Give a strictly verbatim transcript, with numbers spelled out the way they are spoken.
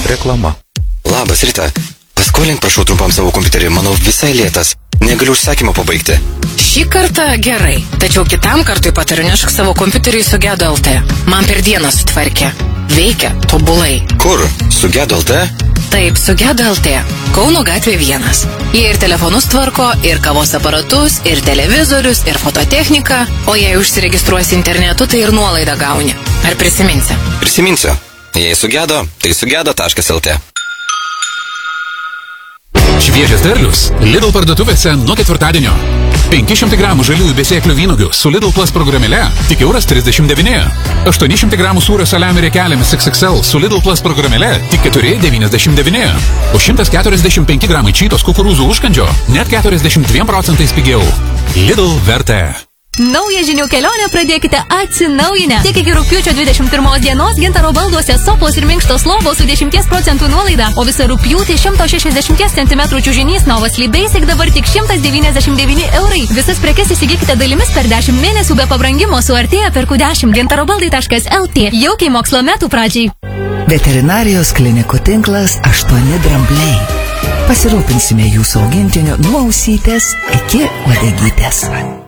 Reklama. Labas, Rita. Paskolink prašau trumpam savo kompiuterį, manau visai lėtas. Negaliu užsakymą pabaigti. Šį kartą gerai, tačiau kitam kartui patariu nešk savo kompiuterį Sugedo L T. Man per dieną sutvarkė. Veikia tobulai. Kur? Sugedo L T? Taip, Sugedo L T. Kauno gatvė vienas. Jie ir telefonus tvarko, ir kavos aparatus, ir televizorius, ir fototechniką. O jei užsiregistruosi internetu, tai ir nuolaidą gauni. Ar prisiminsi? Prisiminsiu. Jei sugedo, tai sugedo taškas L T. Šviežias derlius Lidl parduotuvėse nuo ketvirtadienio. penki šimtai gramų žaliųjų besėklių vynuogių su Lidl Plus programėle tik euras trisdešimt devyni. aštuoni šimtai gramų sūrio saliamio riekelėmis X X L su Lidl Plus programėle tik keturi devyniasdešimt devyni. O šimtas keturiasdešimt penki gramai čytos kukurūzų užkandžio net keturiasdešimt dviem procentais pigiau. Lidl vertė. Naują žinių kelionę pradėkite atsinaujinę. Tik iki rugpjūčio dvidešimt pirmos dienos Gintaro balduose sofos ir minkštos lovos su dešimties procentų nuolaida, o visą rugpjūtį šimto šešiasdešimt centimetrų čiužinys Nova Sleep Basic dabar tik šimtas devyniasdešimt devyni eurai. Visas prekes įsigykite dalimis per dešimt mėnesių be pabrangimo, suartėja perku dešimt. gintaro baldai taškas L T. Jaukiai mokslo metų pradžiai. Veterinarijos klinikų tinklas aštuoni drambliai. Pasirūpinsime jūsų augintiniu nuo ausytės iki uodegytės.